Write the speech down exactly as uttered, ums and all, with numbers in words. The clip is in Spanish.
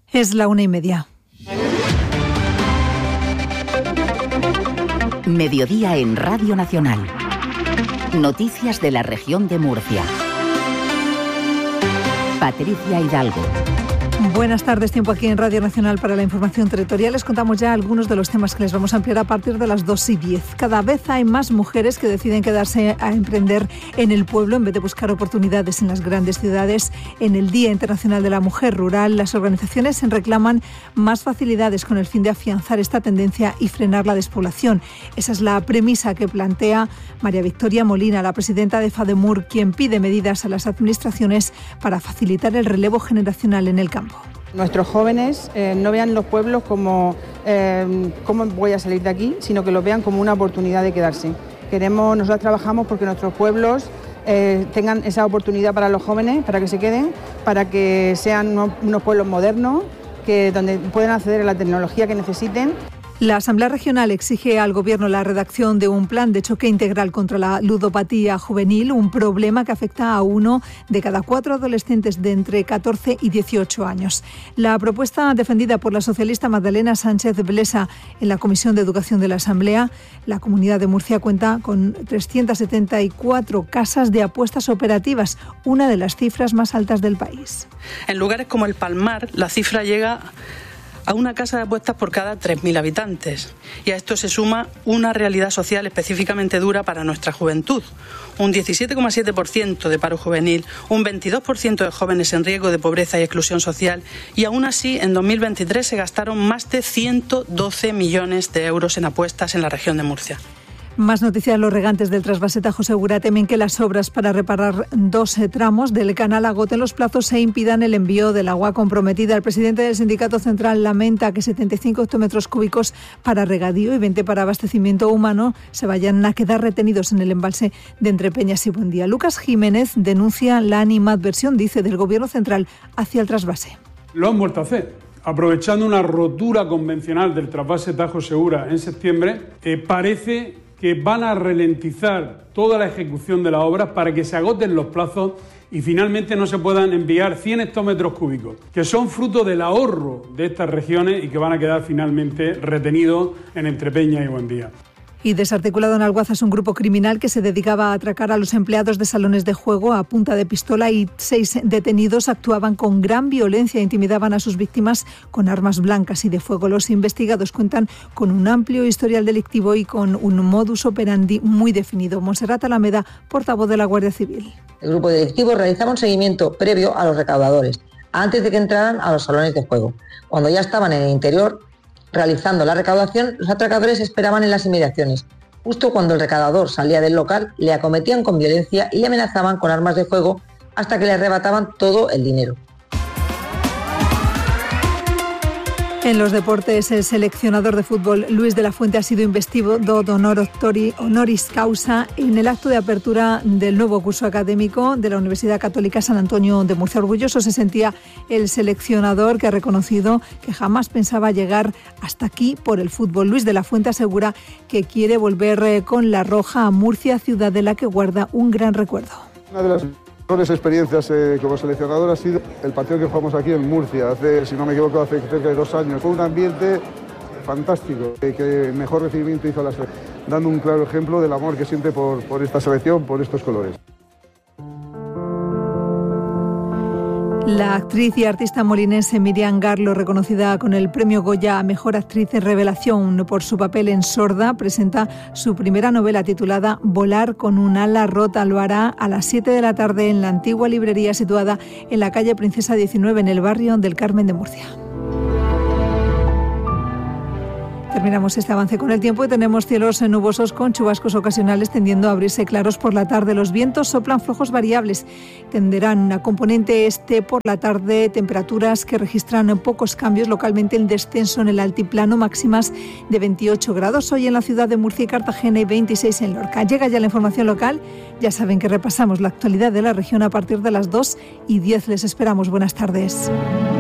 Es la una y media. Mediodía en Radio Nacional. Noticias de la región de Murcia. Patricia Hidalgo. Buenas tardes, tiempo aquí en Radio Nacional para la información territorial. Les contamos ya algunos de los temas que les vamos a ampliar a partir de las dos y diez. Cada vez hay más mujeres que deciden quedarse a emprender en el pueblo en vez de buscar oportunidades en las grandes ciudades. En el Día Internacional de la Mujer Rural, las organizaciones reclaman más facilidades con el fin de afianzar esta tendencia y frenar la despoblación. Esa es la premisa que plantea María Victoria Molina, la presidenta de FADEMUR, quien pide medidas a las administraciones para facilitar el relevo generacional en el campo. Nuestros jóvenes eh, no vean los pueblos como eh, cómo voy a salir de aquí, sino que los vean como una oportunidad de quedarse. Queremos, nosotros trabajamos porque nuestros pueblos eh, tengan esa oportunidad para los jóvenes, para que se queden, para que sean unos, unos pueblos modernos, que donde puedan acceder a la tecnología que necesiten. La Asamblea Regional exige al Gobierno la redacción de un plan de choque integral contra la ludopatía juvenil, un problema que afecta a uno de cada cuatro adolescentes de entre catorce y dieciocho años. La propuesta defendida por la socialista Magdalena Sánchez Blesa en la Comisión de Educación de la Asamblea, la Comunidad de Murcia cuenta con trescientas setenta y cuatro casas de apuestas operativas, una de las cifras más altas del país. En lugares como el Palmar, la cifra llega a una casa de apuestas por cada tres mil habitantes. Y a esto se suma una realidad social específicamente dura para nuestra juventud. Un diecisiete coma siete por ciento de paro juvenil, un veintidós por ciento de jóvenes en riesgo de pobreza y exclusión social, y aún así en dos mil veintitrés se gastaron más de ciento doce millones de euros en apuestas en la región de Murcia. Más noticias. Los regantes del trasvase Tajo Segura temen que las obras para reparar dos tramos del canal agoten los plazos e impidan el envío del agua comprometida. El presidente del Sindicato Central lamenta que setenta y cinco hectómetros cúbicos para regadío y veinte para abastecimiento humano se vayan a quedar retenidos en el embalse de Entrepeñas y Buendía. Lucas Jiménez denuncia la animadversión, dice, del Gobierno central hacia el trasvase. Lo han vuelto a hacer. Aprovechando una rotura convencional del trasvase Tajo Segura en septiembre, eh, parece que van a ralentizar toda la ejecución de la obra para que se agoten los plazos y finalmente no se puedan enviar cien hectómetros cúbicos, que son fruto del ahorro de estas regiones y que van a quedar finalmente retenidos en Entrepeñas y Buendía. Y desarticulado en Alguazas un grupo criminal que se dedicaba a atracar a los empleados de salones de juego a punta de pistola, y seis detenidos actuaban con gran violencia e intimidaban a sus víctimas con armas blancas y de fuego. Los investigados cuentan con un amplio historial delictivo y con un modus operandi muy definido. Monserrat Alameda, portavoz de la Guardia Civil. El grupo directivo realizaba un seguimiento previo a los recaudadores, antes de que entraran a los salones de juego. Cuando ya estaban en el interior realizando la recaudación, los atracadores esperaban en las inmediaciones. Justo cuando el recaudador salía del local, le acometían con violencia y le amenazaban con armas de fuego hasta que le arrebataban todo el dinero. En los deportes, el seleccionador de fútbol Luis de la Fuente ha sido investido de honor honoris causa en el acto de apertura del nuevo curso académico de la Universidad Católica San Antonio de Murcia. Orgulloso se sentía el seleccionador, que ha reconocido que jamás pensaba llegar hasta aquí por el fútbol. Luis de la Fuente asegura que quiere volver con la roja a Murcia, ciudad de la que guarda un gran recuerdo. Una de las mejores experiencias eh, como seleccionador ha sido el partido que jugamos aquí en Murcia, hace, si no me equivoco, hace cerca de dos años. Fue un ambiente fantástico, eh, que mejor recibimiento hizo a la selección, dando un claro ejemplo del amor que siente por, por esta selección, por estos colores. La actriz y artista molinense Miriam Garlo, reconocida con el premio Goya a Mejor Actriz en Revelación por su papel en Sorda, presenta su primera novela titulada Volar con un ala rota. Lo hará a las siete de la tarde en la antigua librería situada en la calle Princesa diecinueve, en el barrio del Carmen de Murcia. Terminamos este avance con el tiempo y tenemos cielos nubosos con chubascos ocasionales tendiendo a abrirse claros por la tarde. Los vientos soplan flojos variables, tenderán a componente este por la tarde, temperaturas que registran pocos cambios, localmente el descenso en el altiplano, máximas de veintiocho grados hoy en la ciudad de Murcia y Cartagena y veintiséis en Lorca. Llega ya la información local, ya saben que repasamos la actualidad de la región a partir de las dos y diez. Les esperamos. Buenas tardes.